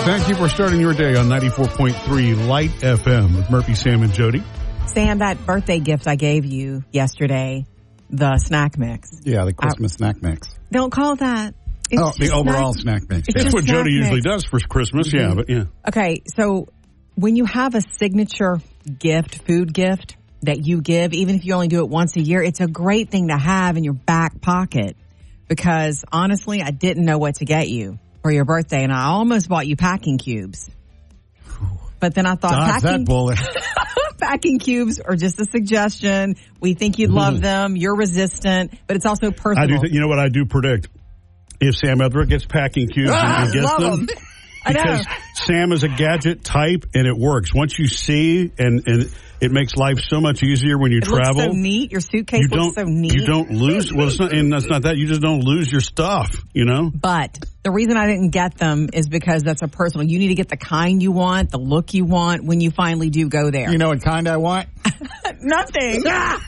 Thank you for starting your day on 94.3 Light FM with Murphy, Sam, and Jody. Sam, that birthday gift I gave you yesterday, the snack mix. Yeah, the Christmas snack mix. Don't call that. It's the overall snack mix. That's what Jody usually does for Christmas, yeah, but yeah. Okay, so when you have a signature gift, food gift that you give, even if you only do it once a year, it's a great thing to have in your back pocket because, honestly, I didn't know what to get you for your birthday, and I almost bought you packing cubes. But then I thought packing cubes are just a suggestion. We think you'd love them. You're resistant, but it's also personal. You know what I do predict? If Sam ever gets packing cubes and gets them, because Sam is a gadget type and it works. Once you see and it makes life so much easier when you travel. Looks so neat. Your suitcase looks so neat. You don't lose. Well, it's not, and that's not that. You just don't lose your stuff, you know? But the reason I didn't get them is because that's a personal. You need to get the kind you want, the look you want when you finally do go there. You know what kind I want? Nothing.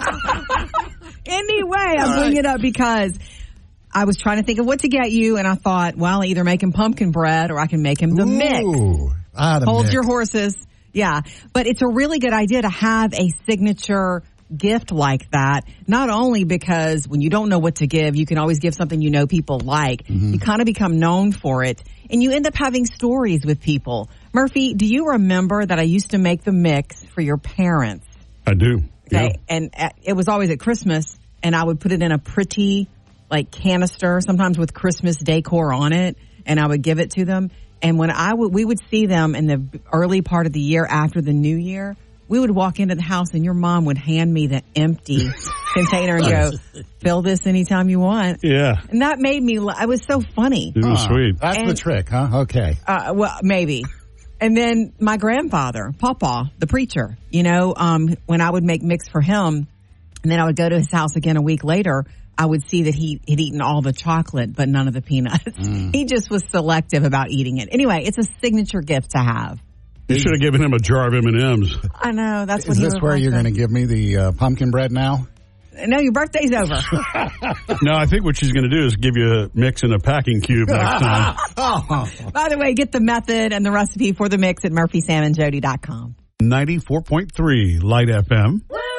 Anyway, I'm bringing it up because I was trying to think of what to get you, and I thought, well, I either make him pumpkin bread or I can make him the mix. Hold your horses. Yeah, but it's a really good idea to have a signature gift like that, not only because when you don't know what to give, you can always give something you know people like. Mm-hmm. You kind of become known for it, and you end up having stories with people. Murphy, do you remember that I used to make the mix for your parents? I do. Okay, yeah. And it was always at Christmas, and I would put it in a pretty, canister, sometimes with Christmas decor on it, and I would give it to them. And when we would see them in the early part of the year after the new year, we would walk into the house and your mom would hand me the empty container and go, fill this anytime you want. Yeah. And that made me, it was so funny. It was sweet. That's the trick, huh? Okay. Well, maybe. And then my grandfather, Papa, the preacher, when I would make mix for him, and then I would go to his house again a week later, I would see that he had eaten all the chocolate, but none of the peanuts. He just was selective about eating it. Anyway, it's a signature gift to have. You should have given him a jar of M&Ms. I know. That's what Is this where you're going to give me the pumpkin bread now? No, your birthday's over. No, I think what she's going to do is give you a mix and a packing cube next time. By the way, get the method and the recipe for the mix at murphysamandjody.com. 94.3 Light FM.